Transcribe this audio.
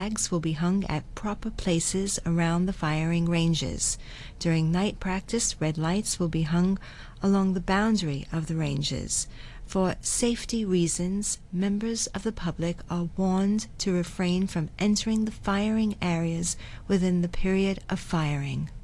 Flags will be hung at proper places around the firing ranges. During night practice, red lights will be hung along the boundary of the ranges. For safety reasons, members of the public are warned to refrain from entering the firing areas within the period of firing.